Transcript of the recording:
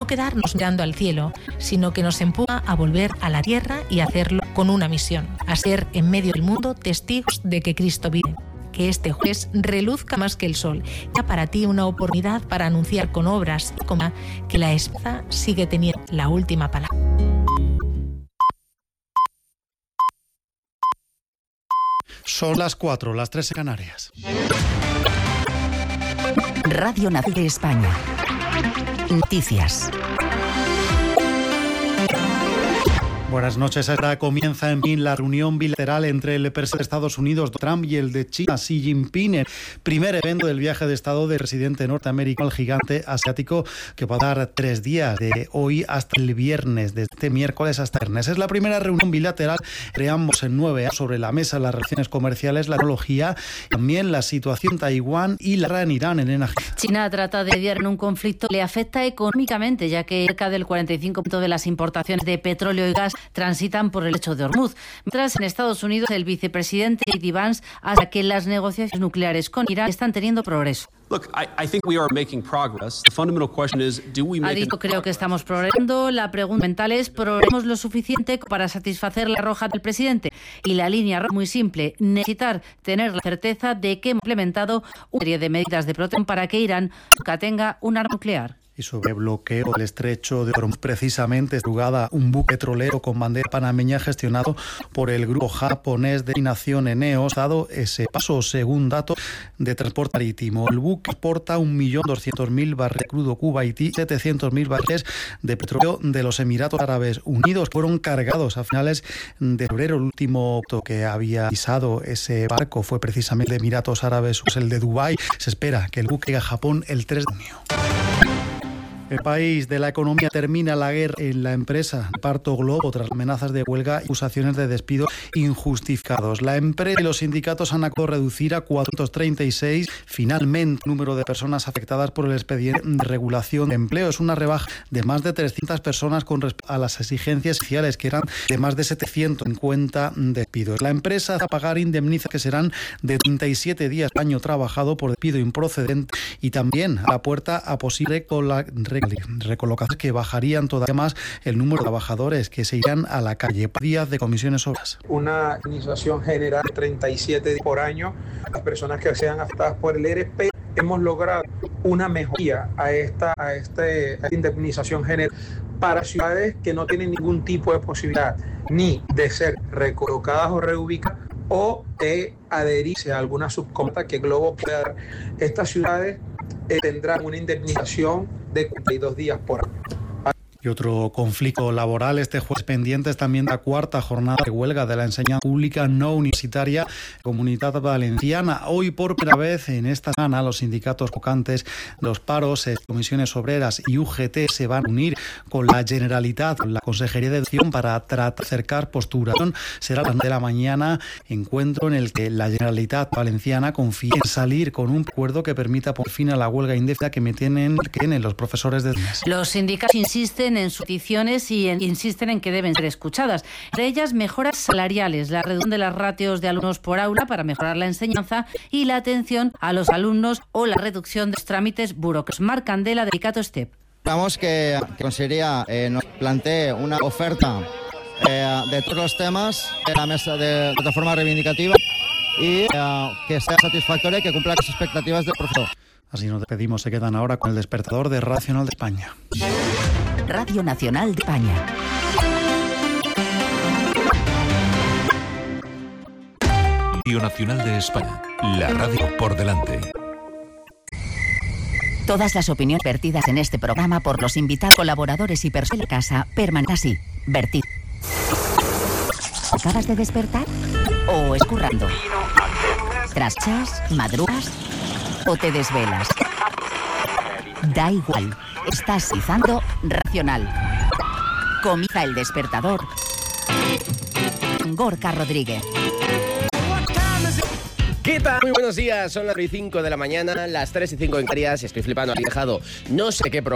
quedarnos mirando al cielo, sino que nos empuja a volver a la tierra y hacerlo con una misión, a ser en medio del mundo testigos de que Cristo vive. Que este jueves reluzca más que el sol. Ya para ti una oportunidad para anunciar con obras y coma que la esperanza sigue teniendo la última palabra. Son las 4, las 3 en Canarias. Radio Nacional de España. Noticias. Buenas noches. Ahora comienza en Pekín la reunión bilateral entre el presidente de Estados Unidos, Trump, y el de China, Xi Jinping, el primer evento del viaje de Estado del presidente norteamericano al gigante asiático, que va a dar 3 días, de hoy hasta el viernes, desde este miércoles hasta el viernes. Es la primera reunión bilateral entre ambos en 9 años, sobre la mesa las relaciones comerciales, la tecnología, también la situación en Taiwán y la guerra en Irán en energía. China trata de mediar en un conflicto que le afecta económicamente, ya que cerca del 45% de las importaciones de petróleo y gas transitan por el estrecho de Hormuz. Mientras en Estados Unidos el vicepresidente J.D. Vance asegura que las negociaciones nucleares con Irán están teniendo progreso. Ha dicho, creo que estamos progresando. La pregunta mental es, ¿progresamos lo suficiente para satisfacer la roja del presidente? Y la línea roja es muy simple, necesitar tener la certeza de que hemos implementado una serie de medidas de protección para que Irán nunca tenga un arma nuclear. Y sobre bloqueo del estrecho de Hormuz, precisamente jugada un buque petrolero con bandera panameña gestionado por el grupo japonés de Nación Eneos, dado ese paso según datos de transporte marítimo. El buque exporta 1.200.000 barriles de crudo cubaití, 700.000 barriles de petróleo de los Emiratos Árabes Unidos. Fueron cargados a finales de febrero. El último que había pisado ese barco fue precisamente de Emiratos Árabes, el de Dubái. Se espera que el buque llegue a Japón el 3 de junio. El país de la economía termina la guerra en la empresa Parto Globo tras amenazas de huelga y acusaciones de despido injustificados. La empresa y los sindicatos han acordado reducir a 436 finalmente el número de personas afectadas por el expediente de regulación de empleo. Es una rebaja de más de 300 personas con respecto a las exigencias iniciales, que eran de más de 750 despidos. La empresa va a pagar indemnizaciones que serán de 37 días por año trabajado por despido improcedente, y también a la puerta a posible recolocaciones que bajarían todavía más el número de trabajadores que se irán a la calle. Días de comisiones obreras. Una indemnización general de 37 días por año a las personas que sean afectadas por el ERE, pero hemos logrado una mejoría a esta indemnización general para ciudades que no tienen ningún tipo de posibilidad ni de ser recolocadas o reubicadas o de adherirse a alguna subcontrata que Globo pueda dar. Estas ciudades tendrán una indemnización de 42 días por año. Y otro conflicto laboral este jueves pendiente es también la 4ª jornada de huelga de la enseñanza pública no universitaria Comunidad Valenciana. Hoy por primera vez en esta semana los sindicatos convocantes, los paros, comisiones obreras y UGT se van a unir con la Generalitat, con la Consejería de Educación, para tratar de acercar posturas. Será a las 9 de la mañana, encuentro en el que la Generalitat Valenciana confía en salir con un acuerdo que permita poner fin a la huelga indefinida que tienen los profesores de EDMES. Los sindicatos insisten en sus peticiones y insisten en que deben ser escuchadas. Entre ellas, mejoras salariales, la reducción de las ratios de alumnos por aula para mejorar la enseñanza y la atención a los alumnos, o la reducción de los trámites burocráticos. Marc Candela, de Sindicato STEP. Esperamos que Consejería nos plantee una oferta de todos los temas de la mesa de forma reivindicativa y que sea satisfactoria y que cumpla las expectativas del profesor. Así nos despedimos. Se quedan ahora con el despertador de Radio Nacional de España. Radio Nacional de España. Radio Nacional de España. La radio por delante. Todas las opiniones vertidas en este programa por los invitados, colaboradores y personas de casa permanecen así, vertidas. ¿Acabas de despertar? ¿O escurrando? ¿Traschas? ¿Madrugas? ¿O te desvelas? Da igual. Estás izando Racional. Comienza el despertador. Gorka Rodríguez. ¿Qué tal? Muy buenos días. Son las 5 de la mañana, las 3:05 en Canarias. Estoy flipando. He dejado no sé qué programa